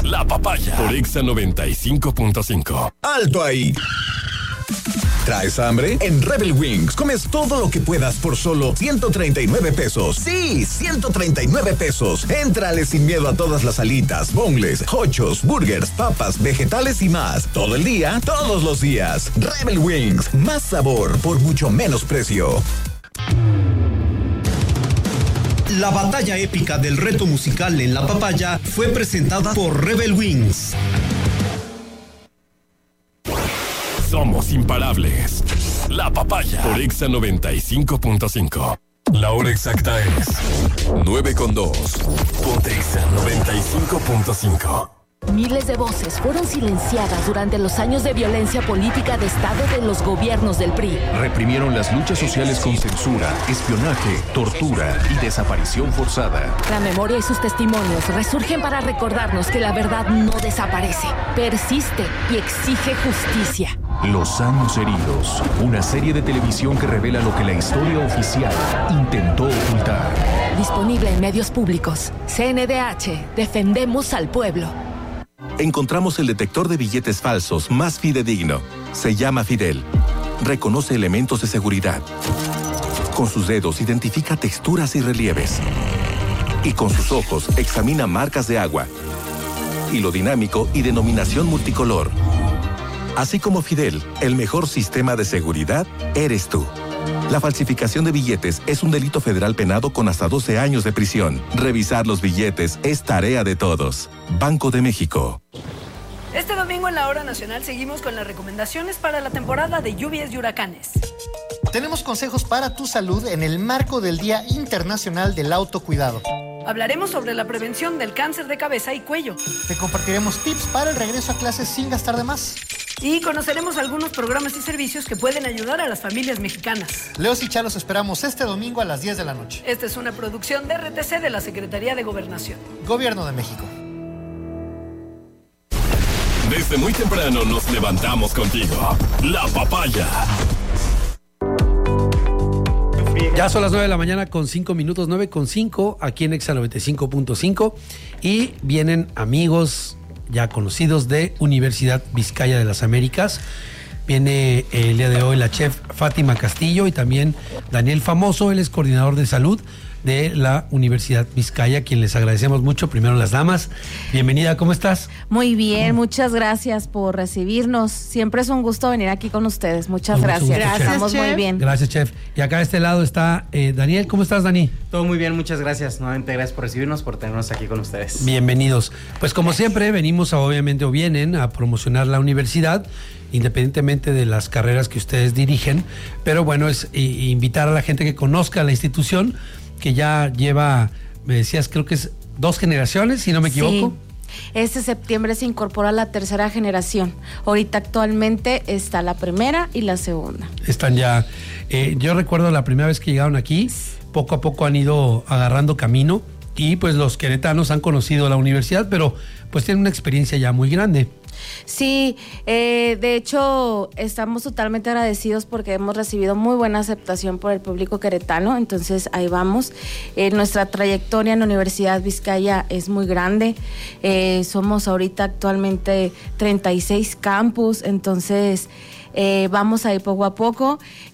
La Papaya por Exa 95.5. ¡Alto ahí! ¿Traes hambre? En Rebel Wings comes todo lo que puedas por solo 139 pesos. ¡Sí! 139 pesos. Éntrale sin miedo a todas las alitas, boneless, hochos, burgers, papas, vegetales y más. Todo el día, todos los días. Rebel Wings. Más sabor por mucho menos precio. La batalla épica del reto musical en La Papaya fue presentada por Rebel Wings. Somos imparables. La Papaya por Exa 95.5. La hora exacta es 9:02. Ponte Exa 95.5. Miles de voces fueron silenciadas durante los años de violencia política de Estado de los gobiernos del PRI. Reprimieron las luchas sociales con censura, espionaje, tortura y desaparición forzada. La memoria y sus testimonios resurgen para recordarnos que la verdad no desaparece, persiste y exige justicia. Los años heridos, una serie de televisión que revela lo que la historia oficial intentó ocultar. Disponible en medios públicos. CNDH, defendemos al pueblo. Encontramos el detector de billetes falsos más fidedigno. Se llama Fidel. Reconoce elementos de seguridad. Con sus dedos identifica texturas y relieves. Y con sus ojos examina marcas de agua. Hilo dinámico y denominación multicolor. Así como Fidel, el mejor sistema de seguridad eres tú. La falsificación de billetes es un delito federal penado con hasta 12 años de prisión. Revisar los billetes es tarea de todos. Banco de México. Este domingo en la Hora Nacional seguimos con las recomendaciones para la temporada de lluvias y huracanes. Tenemos consejos para tu salud en el marco del Día Internacional del Autocuidado. Hablaremos sobre la prevención del cáncer de cabeza y cuello. Te compartiremos tips para el regreso a clases sin gastar de más. Y conoceremos algunos programas y servicios que pueden ayudar a las familias mexicanas. Leos y Chá los esperamos este domingo a las 10 de la noche. Esta es una producción de RTC de la Secretaría de Gobernación. Gobierno de México. Desde muy temprano nos levantamos contigo. La Papaya. Ya son las 9 de la mañana con 5 minutos, 9:05 aquí en Exa 95.5 y vienen amigos ya conocidos de Universidad Vizcaya de las Américas. Viene el día de hoy la chef Fátima Castillo y también Daniel Famoso, él es coordinador de salud de la Universidad Vizcaya, a quien les agradecemos mucho. Primero las damas, bienvenida, ¿cómo estás? Muy bien, muchas gracias por recibirnos. Siempre es un gusto venir aquí con ustedes. Muchas gracias. Estamos muy bien. Gracias, chef. Y acá de este lado está Daniel. ¿Cómo estás, Dani? Todo muy bien, muchas gracias. Nuevamente gracias por recibirnos, por tenernos aquí con ustedes. Bienvenidos. Pues como siempre, venimos obviamente o vienen a promocionar la universidad, independientemente de las carreras que ustedes dirigen, pero bueno, es invitar a la gente que conozca la institución, que ya lleva, me decías, creo que es 2 generaciones, si no me equivoco. Sí. Este septiembre se incorpora la 3ª generación. Ahorita actualmente está la primera y la segunda. Están ya, yo recuerdo la primera vez que llegaron aquí, poco a poco han ido agarrando camino y pues los queretanos han conocido la universidad, pero pues tienen una experiencia ya muy grande. Sí, de hecho estamos totalmente agradecidos porque hemos recibido muy buena aceptación por el público queretano, entonces ahí vamos. Nuestra trayectoria en la Universidad Vizcaya es muy grande, somos ahorita actualmente 36 campus, entonces vamos a ir poco a poco.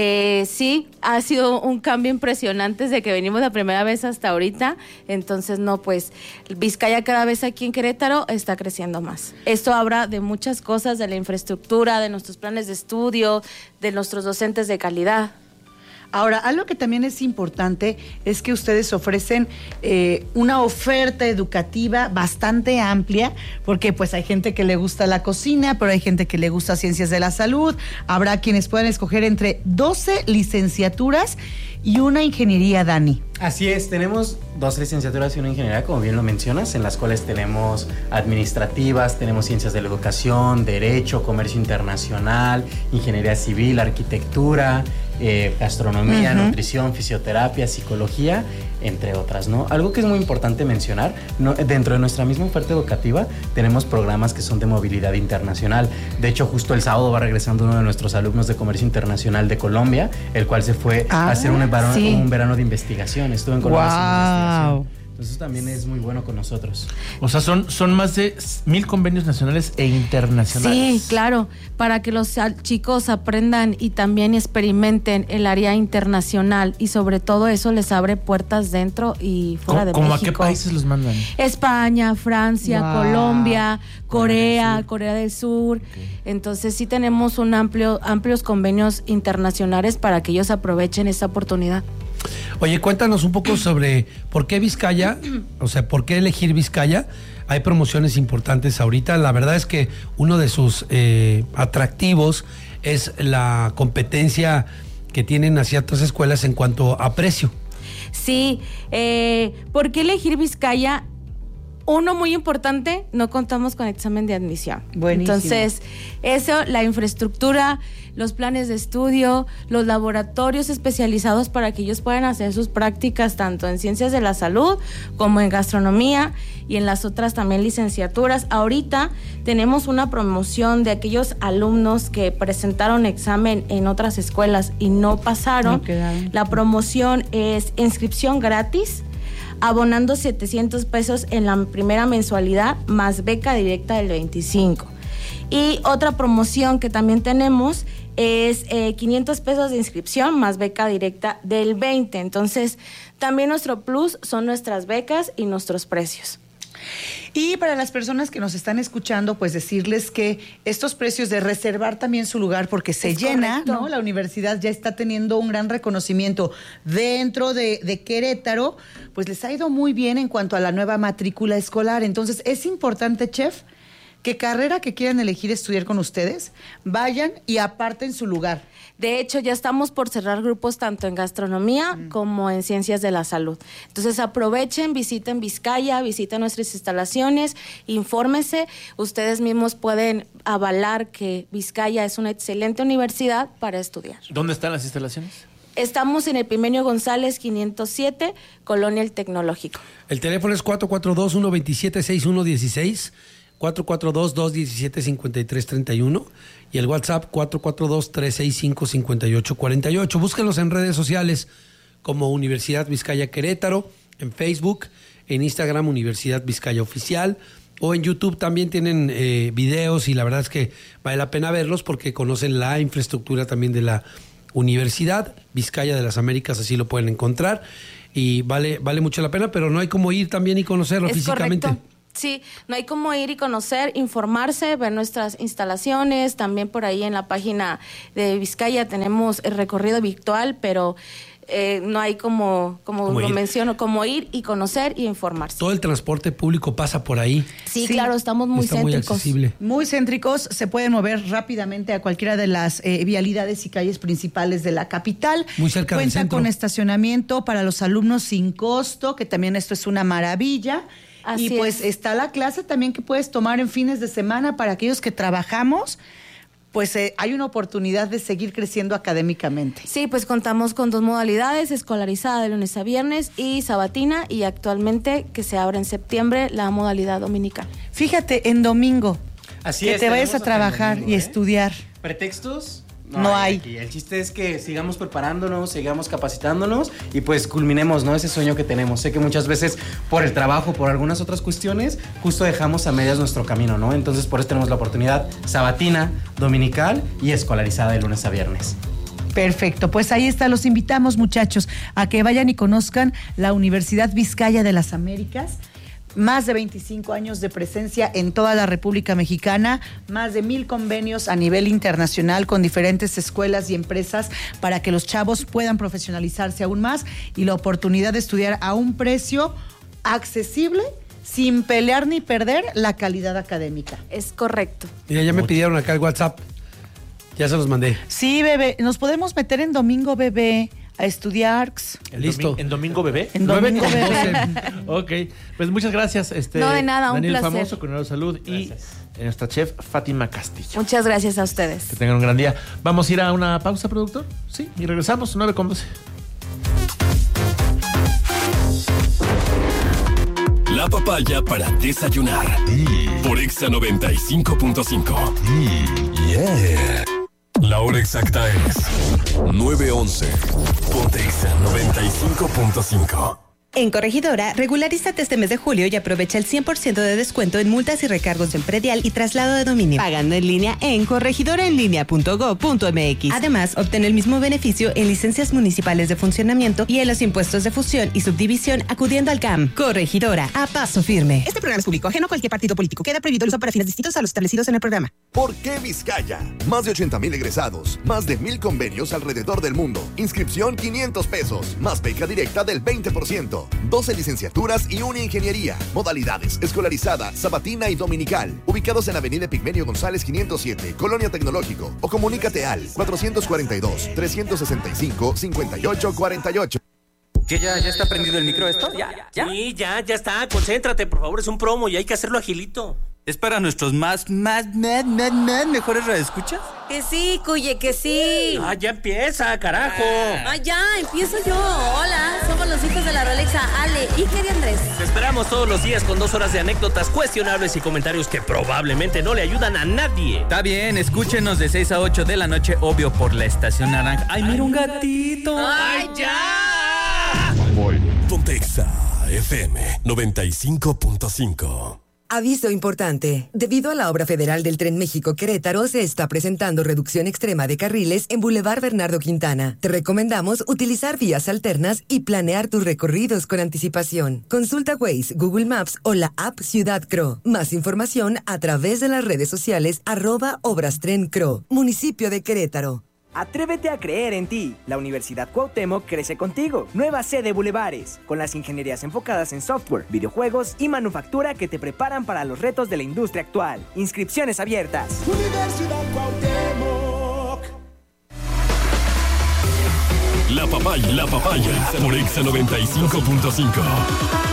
Sí, ha sido un cambio impresionante desde que venimos la primera vez hasta ahorita, entonces no, pues Vizcaya cada vez aquí en Querétaro está creciendo más. Esto habla de muchas cosas, de la infraestructura, de nuestros planes de estudio, de nuestros docentes de calidad. Ahora, algo que también es importante es que ustedes ofrecen una oferta educativa bastante amplia, porque pues hay gente que le gusta la cocina, pero hay gente que le gusta ciencias de la salud, habrá quienes puedan escoger entre 12 licenciaturas y una ingeniería, Dani. Así es, tenemos 2 licenciaturas y una ingeniería, como bien lo mencionas, en las cuales tenemos administrativas, tenemos ciencias de la educación, derecho, comercio internacional, ingeniería civil, arquitectura, gastronomía, nutrición, fisioterapia, psicología, entre otras, ¿no? Algo que es muy importante mencionar, dentro de nuestra misma oferta educativa tenemos programas que son de movilidad internacional. De hecho, justo el sábado va regresando uno de nuestros alumnos de comercio internacional de Colombia, el cual se fue a hacer un verano de investigación. Estuvo en Colombia haciendo investigación. Entonces también es muy bueno con nosotros. O sea, son más de 1,000 convenios nacionales e internacionales. Sí, claro, para que los chicos aprendan y también experimenten el área internacional y sobre todo eso les abre puertas dentro y fuera de México. ¿Cómo a qué países los mandan? España, Francia, Wow. Colombia, Corea del Sur. Okay. Entonces sí tenemos amplios convenios internacionales para que ellos aprovechen esta oportunidad. Oye, cuéntanos un poco sobre por qué Vizcaya, o sea, por qué elegir Vizcaya. Hay promociones importantes ahorita. La verdad es que uno de sus atractivos es la competencia que tienen hacia otras escuelas en cuanto a precio. Sí, ¿por qué elegir Vizcaya? Uno muy importante, no contamos con examen de admisión. Buenísimo. Entonces, eso, la infraestructura, los planes de estudio, los laboratorios especializados para que ellos puedan hacer sus prácticas tanto en ciencias de la salud como en gastronomía y en las otras también licenciaturas. Ahorita tenemos una promoción de aquellos alumnos que presentaron examen en otras escuelas y no pasaron. La promoción es inscripción gratis, abonando 700 pesos en la primera mensualidad, más beca directa del 25. Y otra promoción que también tenemos es 500 pesos de inscripción, más beca directa del 20. Entonces, también nuestro plus son nuestras becas y nuestros precios. Y para las personas que nos están escuchando, pues decirles que estos precios de reservar también su lugar porque se llena, correcto, ¿no? La universidad ya está teniendo un gran reconocimiento dentro de Querétaro, pues les ha ido muy bien en cuanto a la nueva matrícula escolar. Entonces, es importante, chef, que carrera que quieran elegir estudiar con ustedes, vayan y aparten su lugar. De hecho, ya estamos por cerrar grupos tanto en gastronomía como en ciencias de la salud. Entonces, aprovechen, visiten Vizcaya, visiten nuestras instalaciones, infórmense. Ustedes mismos pueden avalar que Vizcaya es una excelente universidad para estudiar. ¿Dónde están las instalaciones? Estamos en el Epimenio González 507, Colonia El Tecnológico. El teléfono es 442-127-6116. 442-217-5331 y el WhatsApp 442-365-5848. Búsquenlos en redes sociales como Universidad Vizcaya Querétaro, en Facebook, en Instagram Universidad Vizcaya Oficial, o en YouTube también tienen videos y la verdad es que vale la pena verlos porque conocen la infraestructura también de la Universidad Vizcaya de las Américas, así lo pueden encontrar y vale mucho la pena, pero no hay como ir también y conocerlo físicamente. Correcto. Sí, no hay como ir y conocer, informarse, ver nuestras instalaciones. También por ahí en la página de Vizcaya tenemos el recorrido virtual, pero no hay como lo menciono, como ir y conocer y informarse. Todo el transporte público pasa por ahí. Sí, claro, estamos muy céntricos. Muy accesible. Muy céntricos, se pueden mover rápidamente a cualquiera de las vialidades y calles principales de la capital. Muy cerca del centro. Cuentan con estacionamiento para los alumnos sin costo, que también esto es una maravilla. Así y pues está la clase también que puedes tomar en fines de semana para aquellos que trabajamos, pues hay una oportunidad de seguir creciendo académicamente. Sí, pues contamos con 2 modalidades, escolarizada de lunes a viernes y sabatina, y actualmente que se abre en septiembre la modalidad dominical. Fíjate, en domingo, así que es, te vayas a trabajar domingo, y estudiar. ¿Pretextos? No hay. Aquí. El chiste es que sigamos preparándonos, sigamos capacitándonos y pues culminemos, ¿no? Ese sueño que tenemos. Sé que muchas veces por el trabajo, por algunas otras cuestiones, justo dejamos a medias nuestro camino, ¿no? Entonces por eso tenemos la oportunidad sabatina, dominical y escolarizada de lunes a viernes. Perfecto, pues ahí está, los invitamos, muchachos, a que vayan y conozcan la Universidad Vizcaya de las Américas. Más de 25 años de presencia en toda la República Mexicana, más de 1,000 convenios a nivel internacional con diferentes escuelas y empresas para que los chavos puedan profesionalizarse aún más y la oportunidad de estudiar a un precio accesible sin pelear ni perder la calidad académica. Es correcto. Mira, ya me pidieron acá el WhatsApp, ya se los mandé. Sí, bebé, nos podemos meter en domingo, bebé, a estudiar. Listo. ¿En domingo bebé? En domingo bebé. Ok, pues muchas gracias. No, de nada, Daniel un placer. Famoso, Coronel Salud, gracias. Y nuestra chef Fátima Castillo. Muchas gracias a ustedes. Que tengan un gran día. Vamos a ir a una pausa, productor. Sí, y regresamos, 9:12. La papaya para desayunar. Por Exa 95.5. Yeah. La hora exacta es 9:11. Ponte Exa 95.5. En Corregidora, regularízate este mes de julio y aprovecha el 100% de descuento en multas y recargos del predial y traslado de dominio. Pagando en línea en corregidoraenlinea.go.mx. Además, obtén el mismo beneficio en licencias municipales de funcionamiento y en los impuestos de fusión y subdivisión acudiendo al CAM. Corregidora, a paso firme. Este programa es público, ajeno a cualquier partido político. Queda prohibido el uso para fines distintos a los establecidos en el programa. ¿Por qué Vizcaya? Más de 80,000 egresados, más de 1,000 convenios alrededor del mundo. Inscripción 500 pesos, más beca directa del 20%. 12 licenciaturas y una ingeniería. Modalidades: escolarizada, sabatina y dominical. Ubicados en Avenida Pigmenio González 507, Colonia Tecnológico. O comunícate al 442-365-5848. ¿Qué, ya está prendido el micro esto? ¿Ya? Sí, ya está. Concéntrate, por favor. Es un promo y hay que hacerlo agilito. ¿Es para nuestros mejores radioescuchas? Que sí, Cuye, que sí. Ya empieza, carajo. Ya, empiezo yo. Hola, somos los hijos de la Rolexa, Ale, Iker y Andrés. Te esperamos todos los días con 2 horas de anécdotas cuestionables y comentarios que probablemente no le ayudan a nadie. Está bien, escúchenos de 6 a 8 de la noche, obvio, por la estación naranja. ¡Ay, mira un gatito! ¡Ay, ya! Ponte Exa FM 95.5. Aviso importante. Debido a la obra federal del Tren México-Querétaro, se está presentando reducción extrema de carriles en Boulevard Bernardo Quintana. Te recomendamos utilizar vías alternas y planear tus recorridos con anticipación. Consulta Waze, Google Maps o la app Ciudad Cro. Más información a través de las redes sociales @ObrasTrenCro. Municipio de Querétaro. Atrévete a creer en ti. La Universidad Cuauhtémoc crece contigo. Nueva sede Bulevares, con las ingenierías enfocadas en software, videojuegos y manufactura que te preparan para los retos de la industria actual. Inscripciones abiertas. Universidad Cuauhtémoc. La papaya por Exa 95.5.